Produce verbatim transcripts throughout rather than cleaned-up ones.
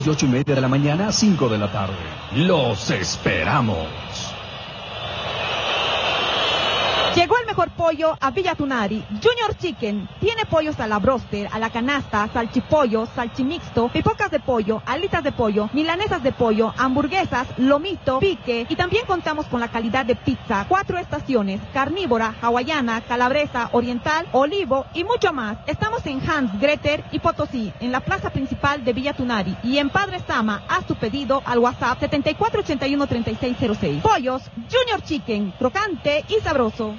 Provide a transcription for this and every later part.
ocho y media de la mañana a cinco de la tarde. Los esperamos. Llegó el mejor pollo a Villa Tunari. Junior Chicken tiene pollos a la broster, a la canasta, salchipollo, salchimixto, pipocas de pollo, alitas de pollo, milanesas de pollo, hamburguesas, lomito, pique, y también contamos con la calidad de pizza. Cuatro estaciones: carnívora, hawaiana, calabresa, oriental, olivo y mucho más. Estamos en Hans, Greter y Potosí, en la plaza principal de Villa Tunari, y en Padre Sama. Haz tu pedido al WhatsApp setenta y cuatro ochenta y uno treinta y seis cero seis. Pollos Junior Chicken, crocante y sabroso.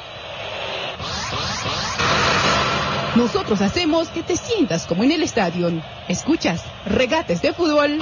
Nosotros hacemos que te sientas como en el estadio. Escuchas Regates de Fútbol.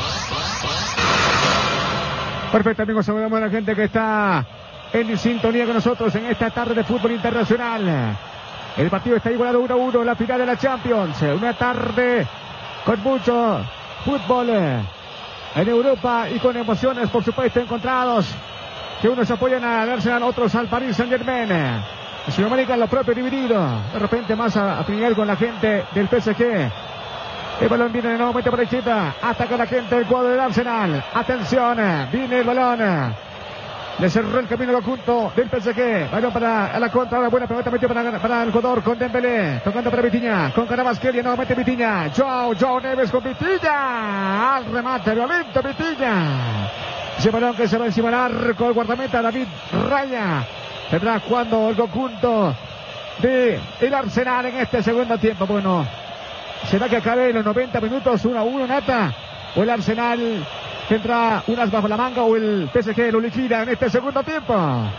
Perfecto, amigos, saludamos a la gente que está en sintonía con nosotros en esta tarde de fútbol internacional. El partido está igualado uno a uno, la final de la Champions. Una tarde con mucho fútbol en Europa y con emociones, por supuesto, encontrados. Que unos apoyan al Arsenal, otros al Paris Saint-Germain. Sudamérica lo propio, dividido. De repente más a, a final con la gente del P S G. El balón viene nuevamente por la izquierda. Ataca la gente del cuadro del Arsenal. Atención, viene el balón. Le cerró el camino al conjunto del P S G. Balón para la contra. Ahora buena pelota metió para, para el jugador con Dembélé. Tocando para Vitinha. Con Carabasquelia. Nuevamente Vitinha. Joao, Joao Neves con Vitinha. Al remate violento Vitinha. Ese balón que se va encima del arco. El guardameta David Raya. Tendrá cuando el conjunto de el Arsenal en este segundo tiempo. Bueno, ¿será que acabe en los noventa minutos uno a uno, Nata? ¿O el Arsenal tendrá unas bajo la manga o el P S G lo liquida en este segundo tiempo?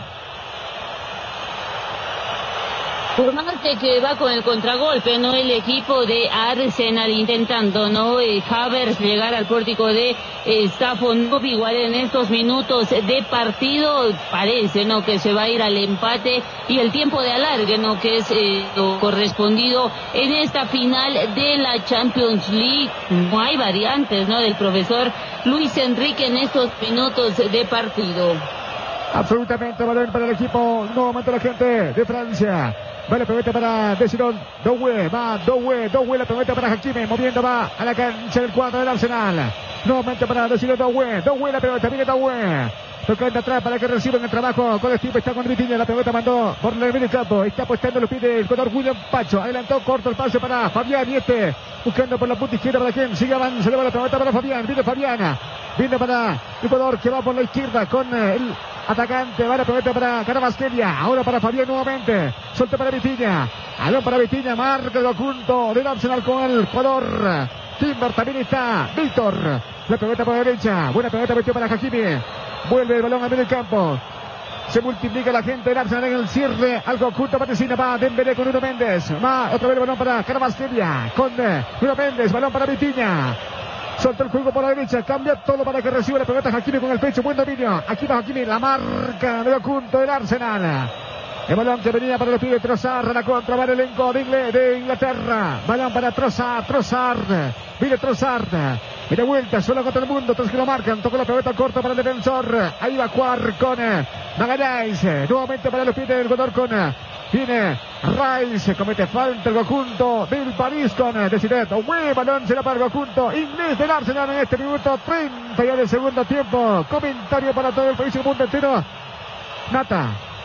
Por más de que va con el contragolpe, ¿no? El equipo de Arsenal intentando, ¿no? Eh, Havertz llegar al pórtico de eh, Stafford. Igual en estos minutos de partido parece, ¿no? Que se va a ir al empate y el tiempo de alargue, ¿no? Que es eh, lo correspondido en esta final de la Champions League. No hay variantes, ¿no? Del profesor Luis Enrique en estos minutos de partido. Absolutamente balón para el equipo. Nuevamente la gente de Francia. Va la pelota para Desirón Doué, va Doué, Doué la pelota para Hakimi, moviendo va a la cancha del cuadro del Arsenal. Nuevamente para Desirón Doué, Doué la pelota, viene Doué. Tocando atrás para que reciban el trabajo colectivo. Está con Vitinha, la pelota mandó por el medio campo. Está apostando, lo pide el jugador William Pacho. Adelantó, corto el pase para Fabián y este buscando por la punta izquierda para quien sigue avanzando. Se le va la pelota para Fabián, viene Fabiana. Viene para el jugador que va por la izquierda con el atacante. Va la pelota para Carabasquelia. Ahora para Fabián nuevamente. Suelta para Vitinha. Alón para Vitinha. Marca el conjunto del Arsenal con el jugador Timber. También está Víctor. La pelota por la derecha. Buena pelota metió para Hakimi. Vuelve el balón a medio campo. Se multiplica la gente del Arsenal en el cierre al conjunto patrocina. Va Dembélé con Nuno Méndez. Va otra vez el balón para Carabasquelia. Con Nuno Méndez. Balón para Vitinha. Solta el juego por la derecha. Cambia todo para que reciba la pelota Hakimi con el pecho. Buen dominio. Aquí va Hakimi. La marca del conjunto del Arsenal. El balón que venía para los pibes Trossard. La contra va el elenco de, Ingle, de Inglaterra. Balón para Trossard. Trossard. Viene Trossard. Viene vuelta. Solo contra el mundo. Tres que lo marcan. Tocó la pelota corta para el defensor. Ahí va a jugar con Magalhães. Nuevamente para los pies del jugador con... Viene Rice, comete falta el conjunto del París con Desiret. Buen balón será para el conjunto inglés del Arsenal en este minuto treinta ya del segundo tiempo. Comentario para todo el país y el mundo entero. Nata.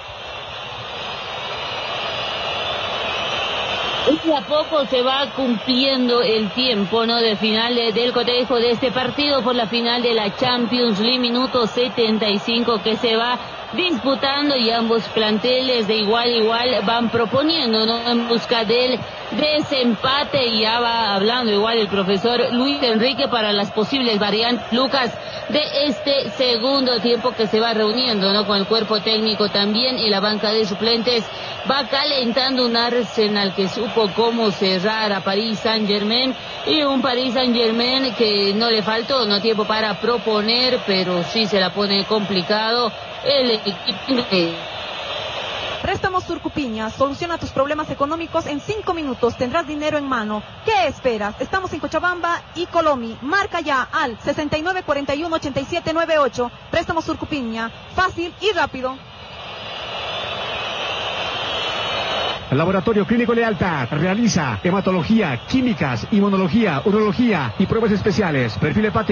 Y a poco se va cumpliendo el tiempo, ¿no? De final de, del cotejo de este partido por la final de la Champions League, minuto setenta y cinco que se va disputando y ambos planteles de igual a igual van proponiendo, ¿no? En busca del desempate y ya va hablando igual el profesor Luis Enrique para las posibles variantes, Lucas, de este segundo tiempo que se va reuniendo, ¿no? Con el cuerpo técnico también y la banca de suplentes va calentando un Arsenal que supo cómo cerrar a Paris Saint-Germain y un Paris Saint-Germain que no le faltó no tiempo para proponer, pero sí se la pone complicado el equipo inglés. Préstamos Surcupiña, soluciona tus problemas económicos en cinco minutos, tendrás dinero en mano. ¿Qué esperas? Estamos en Cochabamba y Colomi. Marca ya al sesenta y nueve cuarenta y uno ochenta y siete noventa y ocho. Préstamos Surcupiña, fácil y rápido. Laboratorio Clínico Lealtad realiza hematología, químicas, inmunología, urología y pruebas especiales. Perfil hepático.